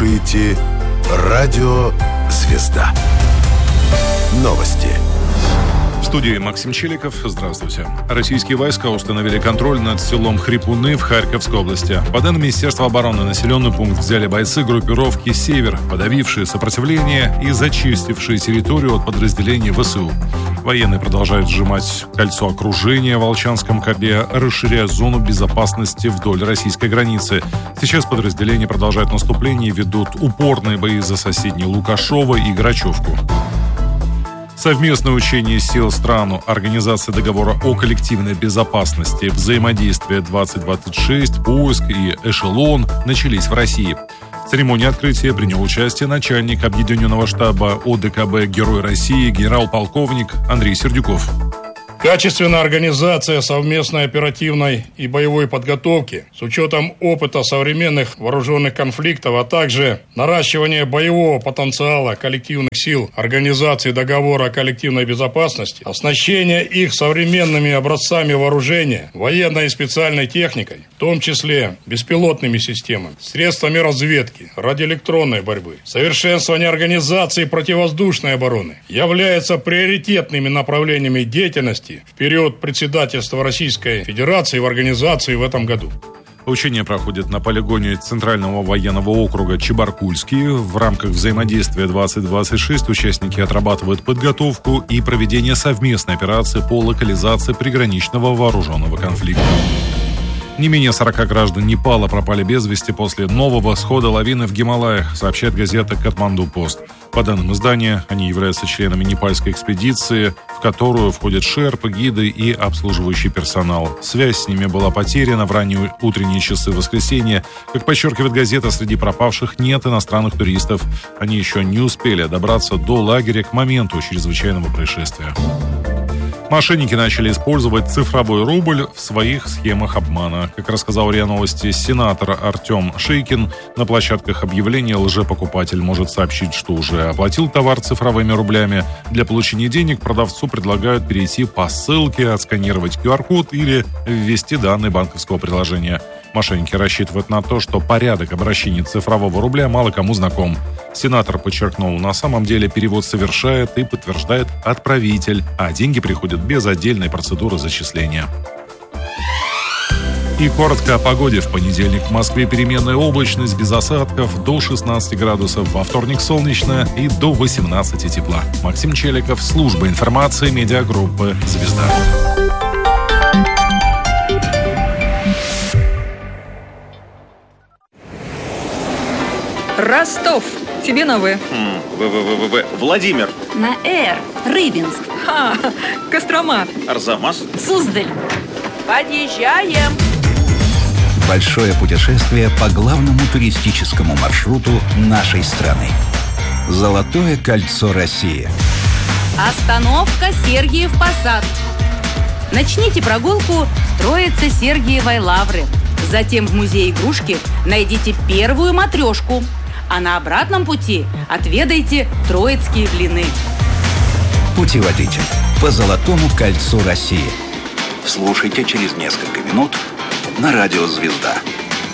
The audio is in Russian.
слушаете Радио «Звезда». Новости. В студии Максим Челиков. Здравствуйте. Российские войска установили контроль над селом Хрипуны в Харьковской области. По данным Министерства обороны, населенный пункт взяли бойцы группировки «Север», подавившие сопротивление и зачистившие территорию от подразделений ВСУ. Военные продолжают сжимать кольцо окружения в Волчанском котле, расширяя зону безопасности вдоль российской границы. Сейчас подразделения продолжают наступление и ведут упорные бои за соседние Лукашово и Грачевку. Совместное учение сил стран Организации договора о коллективной безопасности, взаимодействие-2026, поиск и эшелон начались в России. В церемонии открытия принял участие начальник Объединенного штаба ОДКБ Герой России генерал-полковник Андрей Сердюков. Качественная организация совместной оперативной и боевой подготовки с учетом опыта современных вооруженных конфликтов, а также наращивание боевого потенциала коллективных сил Организации договора о коллективной безопасности, оснащение их современными образцами вооружения, военной и специальной техникой, в том числе беспилотными системами, средствами разведки, радиоэлектронной борьбы, совершенствование организации противовоздушной обороны являются приоритетными направлениями деятельности в период председательства Российской Федерации в организации в этом году. Учения проходят на полигоне Центрального военного округа Чебаркульский. В рамках взаимодействия 2026 участники отрабатывают подготовку и проведение совместной операции по локализации приграничного вооруженного конфликта. Не менее 40 граждан Непала пропали без вести после нового схода лавины в Гималаях, сообщает газета «Катманду-Пост». По данным издания, они являются членами непальской экспедиции, в которую входят шерпы, гиды и обслуживающий персонал. Связь с ними была потеряна в ранние утренние часы воскресенья. Как подчеркивает газета, среди пропавших нет иностранных туристов. Они еще не успели добраться до лагеря к моменту чрезвычайного происшествия. Мошенники начали использовать цифровой рубль в своих схемах обмана. Как рассказал РИА Новости сенатор Артем Шейкин, на площадках объявления лжепокупатель может сообщить, что уже оплатил товар цифровыми рублями. Для получения денег продавцу предлагают перейти по ссылке, отсканировать QR-код или ввести данные банковского приложения. Мошенники рассчитывают на то, что порядок обращения цифрового рубля мало кому знаком. Сенатор подчеркнул, на самом деле перевод совершает и подтверждает отправитель, а деньги приходят без отдельной процедуры зачисления. И коротко о погоде. В понедельник в Москве переменная облачность без осадков до 16 градусов. Во вторник солнечно и до 18 тепла. Максим Челиков, служба информации медиагруппы «Звезда». Ростов. Тебе на В. Владимир. На Р. Рыбинск. Кострома. Арзамас. Суздаль. Подъезжаем. Большое путешествие по главному туристическому маршруту нашей страны. Золотое кольцо России. Остановка Сергиев Посад. Начните прогулку с Троицы Сергиевой Лавры. Затем в музее игрушки найдите первую матрешку. А на обратном пути отведайте троицкие блины. Путеводитель по Золотому кольцу России. Слушайте через несколько минут на радио «Звезда».